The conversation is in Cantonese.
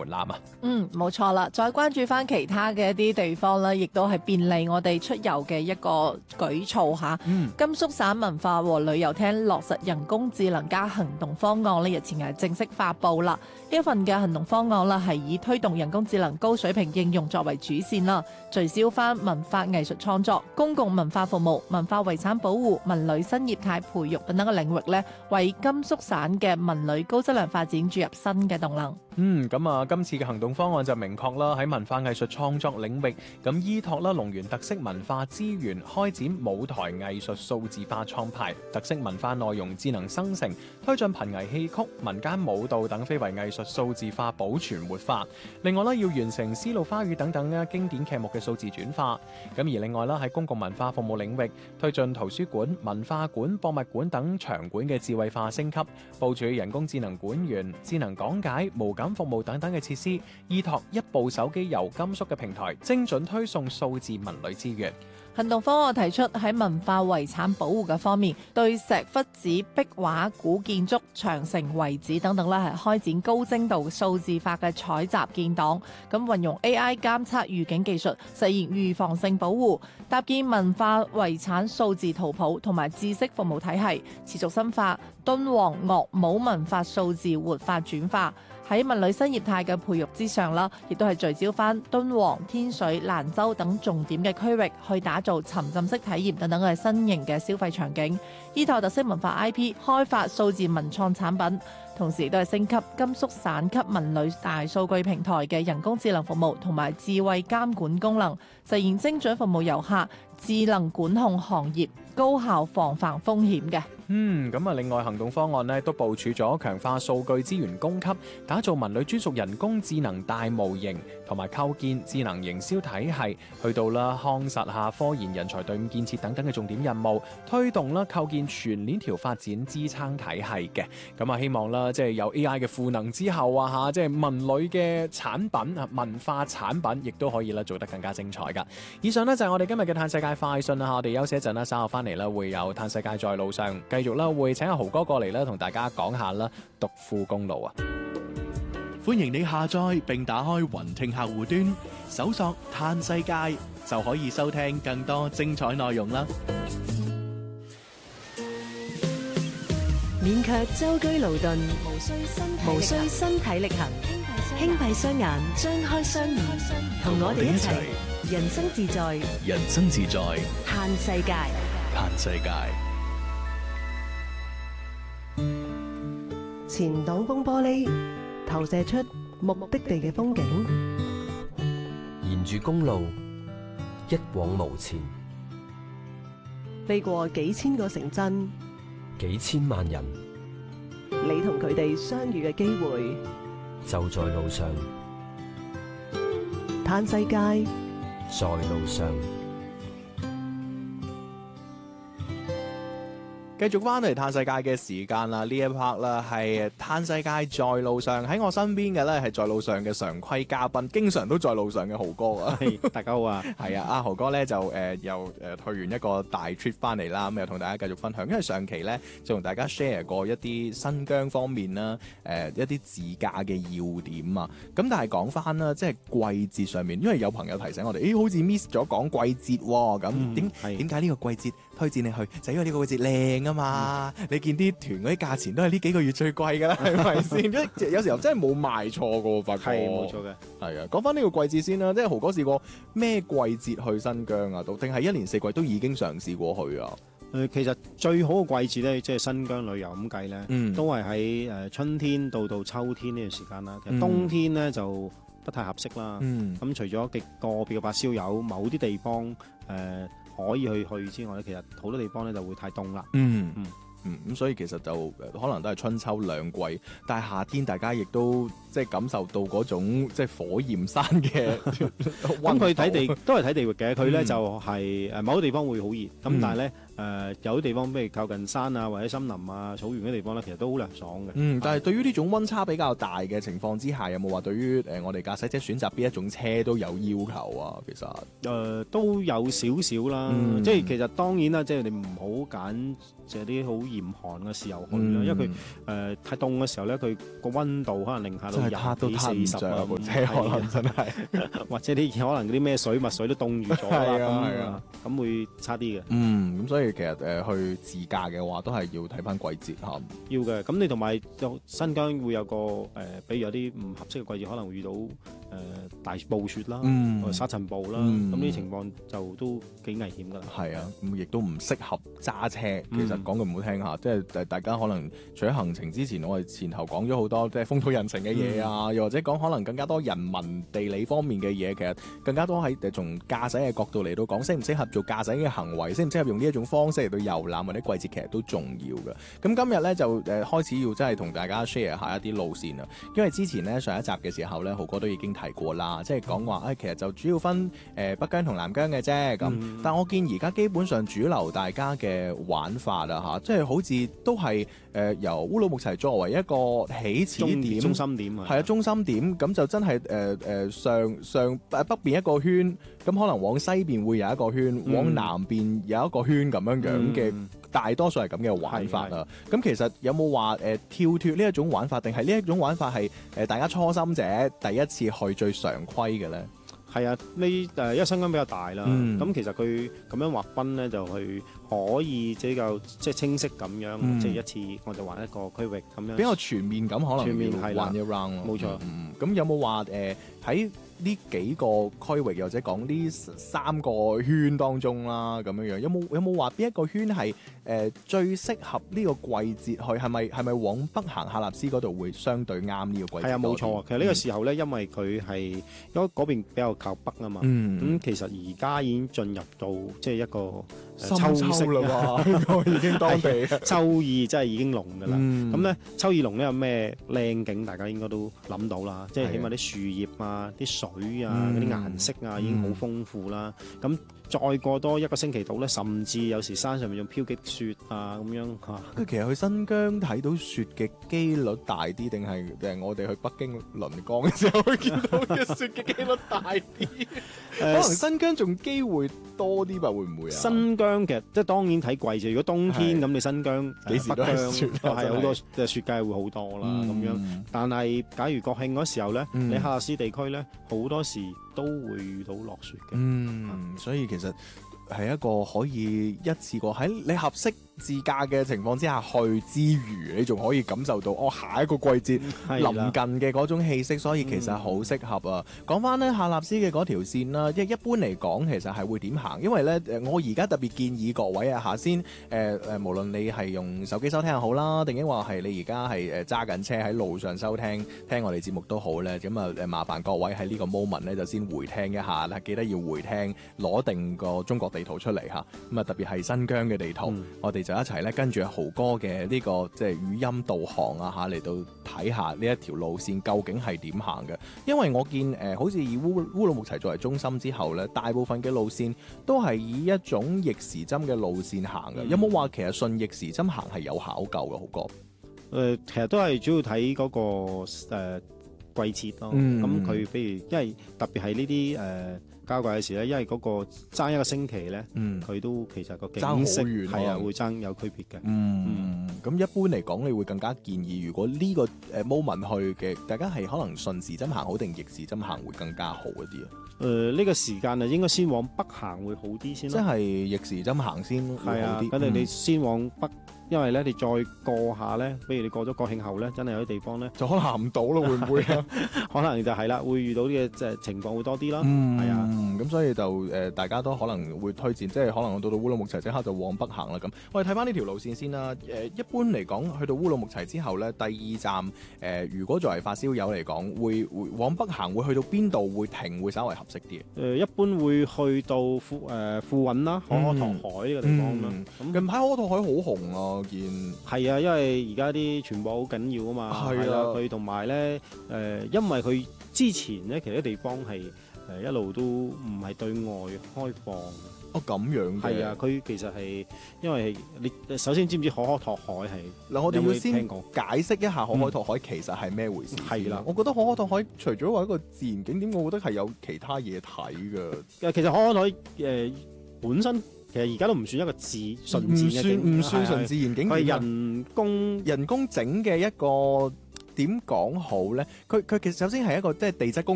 門檻啊。 冇錯啦。再關注翻其他嘅一啲地方啦，亦都係便利我哋出遊嘅一個舉措嚇。甘肅省文化和旅遊廳落實人工智能加行動方案呢，日前係正式發布啦。呢一份嘅行動方案啦，係以推動人工智能高水平應用作為主線啦，聚焦翻文化藝術創作、公共文化服務、文化遺產保護、文旅新業態培育等等嘅領域呢，為甘肅省嘅文旅高質量發展注入新嘅動能。 咁啊，今次嘅行動方案就明確啦，喺文化藝術創作領域，咁依託啦龍源特色文化資源，開展舞台藝術數字化創排、特色文化內容智能生成，推進瀕危戲曲、民間舞蹈等非遺藝術數字化保存活化。另外要完成絲路花語等等經典劇目嘅數字轉化。咁而另外喺公共文化服務領域，推進圖書館、文化館、博物館等場館嘅智慧化升級，部署人工智能館員、智能講解、無感服務等等嘅設施，依託一部手機遊甘肅嘅平台，精準推送數字文旅資源。 行動方案提出喺文化遺產保護嘅方面，對石窟寺、壁畫、古建築、長城遺址等等係開展高精度數字化嘅採集建檔，咁運用 AI 監測預警技術，實現預防性保護，搭建文化遺產數字圖譜同埋知識服務體系，持續深化敦煌樂舞文化數字活化轉化。喺文旅新業態嘅培育之上啦，亦都係聚焦翻敦煌、天水、蘭州等重點嘅區域，去打造沉浸式體驗等等嘅新型嘅消費場景，依託特色文化 IP 開發數字文創產品，同時亦都係升級甘肅省級文旅大數據平台嘅人工智能服務同埋智慧監管功能，實現精準服務遊客、智能管控行業、高效防範風險嘅。 另外行動方案呢都部署咗強化數據資源供給，打造文旅專屬人工智能大模型，同埋構建智能營銷體系，去到夯實下科研人才隊伍建設等等嘅重點任務，推動構建全鏈條發展支撐體系嘅。咁啊，希望即係有 AI 嘅賦能之後啊，即係文旅嘅產品啊，文化產品亦都可以做得更加精彩噶。以上呢就係我哋今日嘅嘆世界快訊啦，我哋休息一陣啦，稍後翻嚟啦會有嘆世界在路上，繼續啦會請阿豪哥過嚟啦，同大家講下啦獨富公路啊。 歡迎你下載並打開雲聽客戶端，搜索嘆世界就可以收聽更多精彩內容啦。 勉強舟車勞頓，無需身體力行，輕閉雙眼，張開雙耳，同我哋一齊人生自在， 人生自在， 嘆世界， 嘆世界。 前擋風玻璃投射出目的地嘅風景， 沿住公路一往無前， 飛過幾千個城鎮， 幾千萬人， 你同佢哋相遇嘅機會就在路上。 嘆世界， 在路上。 繼續翻嚟嘆世界嘅時間啦，呢一 part 啦係嘆世界在路上，喺我身邊嘅咧係在路上嘅常規嘉賓，經常都在路上嘅豪哥啊。 大家好啊， 係啊，阿豪哥咧就又去完一個大 trip 翻嚟啦，咁又同大家繼續分享。因為上期咧就同大家 share 過一啲新疆方面啦，一啲自駕嘅要點啊。咁但係講翻啦，即係季節上面，因為有朋友提醒我哋，好似 miss 咗講季節喎。咁點解呢個季節推薦你去？就因為呢個季節靚啊嘛。你見啲團嗰啲價錢都係呢幾個月最貴㗎啦，係咪先？有時候真係冇賣錯㗎喎，發覺係冇錯嘅。 係啊，講翻呢個季節先啦，即係豪哥試過咩季節去新疆啊？定係一年四季都已經嘗試過去啊？ 其實最好嘅季節咧，即係新疆旅遊咁計咧，都係喺春天到秋天呢段時間啦。其實冬天咧就不太合適啦。咁除咗極個別嘅發燒友，某啲地方可以去之外咧，其實好多地方咧就會太凍啦。 咁所以其實就可能都係春秋兩季，但係夏天大家亦都即係感受到嗰種即係火焰山嘅咁佢睇地都係睇地域嘅，佢咧就係某啲地方會好熱，咁但係咧有啲地方，譬如靠近山啊或者森林啊、草原嘅地方咧，其實都好涼爽嘅。 但係對於呢種溫差比較大嘅情況之下，有冇話對於我哋駕駛者選擇邊一種車都有要求啊？其實都有少少啦，即係其實當然啦，即係你唔好揀即係啲好嚴寒嘅時候去啦，因為佢太凍嘅時候咧，佢個溫度可能零下到20幾40啊， 部車可能真係， 或者啲可能啲咩水墨水都凍住咗啦，咁會差啲嘅。 咁所以其實去自駕嘅話，都係要睇翻季節嚇。 要嘅，咁你同埋新疆會有個比如有啲唔合適嘅季節，可能會遇到大暴雪啦，沙塵暴啦，咁呢啲情況就都幾危險㗎啦。 係啊，咁亦都唔適合揸車。其實講句唔好聽下，即係大家可能除咗行程之前，我哋前頭講咗好多即係風土人情嘅嘢啊，又或者講可能更加多人文地理方面嘅嘢，其實更加多喺從駕駛嘅角度嚟到講，適唔適合做駕駛嘅行為，適唔適合用呢一種方式嚟到遊覽或者季節，其實都重要嘅。咁今日咧就開始要真係同大家 share 下一啲路線啦，因為之前咧上一集嘅時候咧，豪哥都已經提過啦，即係講話其實就主要分北疆同南疆嘅啫咁。但我見而家基本上主流大家嘅玩法啊即係好似都係由烏魯木齊作為一個起始點、 中心點係啊，中心點咁就真係上北邊一個圈，咁可能往西邊會有一個圈，往南邊有一個圈咁樣嘅，大多數係咁嘅玩法啊。咁其實有冇話跳脫呢一種玩法，定係呢一種玩法係大家初心者第一次去最常規嘅咧？ 係啊，因為新疆比較大啦，咁其實佢咁樣劃分咧，就去可以比較即係清晰咁樣，即係一次我就玩一個區域咁樣， 比較全面咁，可能全面要玩一 round 咯。 冇錯。 咁有冇話喺呢幾個區域，或者講呢3個圈當中啦，咁樣樣有冇話邊一個圈係最適合呢個季節去？係咪往北行喀納斯嗰度會相對啱呢個季節？ 係啊，冇錯。其實呢個時候咧，因為佢係因為嗰邊比較靠北啊嘛，咁其實而家已經進入到即係一個秋色啦， 已經當地秋意真係已經濃㗎啦。咁咧秋意濃咧有咩靚景？大家應該都諗到啦，即係起碼啲樹葉啊、啲水啊、嗰啲顏色啊已經好豐富啦。咁再過多1個星期到咧，甚至有時山上面仲飄積雪啊咁樣嚇。 其實去新疆睇到雪嘅機率大啲，定係我哋去北京臨江嘅時候會見到嘅雪嘅機率大啲？可能新疆仲機會多啲吧？會唔會啊？ 新疆其實即係當然睇季節。如果冬天咁，你新疆幾時都係雪， 係好多嘅雪計會好多啦咁樣。但係假如國慶嗰時候咧，你喀納斯地區咧好多時都會遇到落雪嘅。 所以其實係一個可以一次過喺你合適自駕嘅情況之下去之餘，你仲可以感受到下一個季節臨近嘅嗰種氣息，所以其實好適合啊！講翻咧喀納斯嘅嗰條線啦，一般嚟講其實係會點行？因為咧我而家特別建議各位下先無論你係用手機收聽又好啦，定抑或係你而家係揸緊車喺路上收聽我哋節目都好咧，咁麻煩各位喺呢個 moment 咧就先回聽一下啦，記得要回聽，攞定個中國地圖出嚟嚇，咁特別係新疆嘅地圖，我哋就一齊咧跟住豪哥嘅呢個即係語音導航啊嚟到睇下呢一條路線究竟係點行嘅。因為我見好似以烏魯木齊作為中心之後咧，大部分嘅路線都係以一種逆時針嘅路線行嘅。有冇話其實順逆時針行係有考究嘅？豪哥其實都係主要睇嗰個季節咯。咁佢譬如因為特別係呢啲交界嘅時咧，因為嗰個爭1個星期咧，佢都其實個景色係啊會爭有區別嘅。 咁一般嚟講，你會更加建議，如果呢個moment 去嘅，大家係可能順時針行好定逆時針行會更加好一啲啊？ 呢個時間啊，應該先往北行會好啲先。 即係逆時針行先會好啲。 咁你先往北。因為咧，你再過下咧，比如你過咗國慶後咧，真係有啲地方咧， 就可能行唔到咯，會唔會啊？ 可能就係啦，會遇到啲嘅即係情況會多啲啦。係啊， 咁所以就大家都可能會推薦，即係可能到烏魯木齊即刻就往北行啦。咁我哋睇翻呢條路線先啦。一般嚟講，去到烏魯木齊之後咧，第2站如果作為發燒友嚟講，會往北行會去到邊度會停，會稍為合適啲？ 一般會去到富韻啦，可可托海呢個地方啦。 近排可可托海好紅啊！ 係啊，因為而家啲傳播好緊要啊嘛。係啊，佢同埋咧因為佢之前咧其實啲地方係一路都唔係對外開放。 哦，咁樣嘅。 係啊，佢其實係因為你首先知唔知可可托海係？ 嗱，我哋要先聽過解釋一下可可托海其實係咩回事。 係啦， 我覺得可可托海除咗話一個自然景點，我覺得係有其他嘢睇㗎。 其實可可托海本身其實而家都唔算一個純自然嘅景， 唔算純自然景點， 係人工整嘅一個點講好咧？佢其實首先係一個即係地質公